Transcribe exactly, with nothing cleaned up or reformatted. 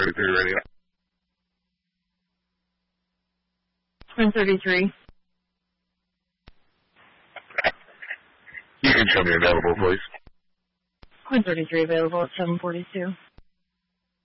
thirty-three radio. Twin thirty-three. You can show me available, please. Twin thirty-three available at seven forty-two.